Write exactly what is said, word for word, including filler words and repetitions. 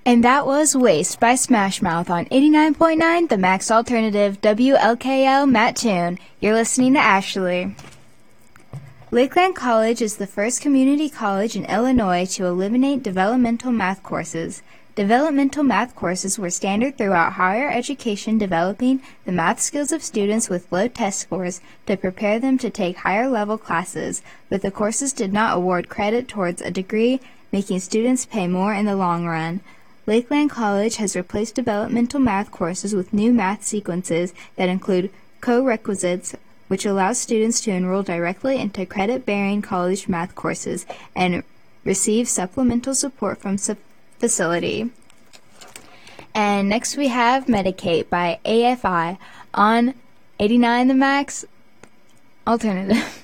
And that was Waste by Smash Mouth on eighty-nine point nine, the Max Alternative, W L K L Mattoon. You're listening to Ashley. Lakeland College is the first community college in Illinois to eliminate developmental math courses. Developmental math courses were standard throughout higher education, developing the math skills of students with low test scores to prepare them to take higher-level classes, but the courses did not award credit towards a degree, making students pay more in the long run. Lakeland College has replaced developmental math courses with new math sequences that include co-requisites, which allows students to enroll directly into credit-bearing college math courses and receive supplemental support from the facility. And next we have Medicate by A F I on eighty-nine The Max Alternative.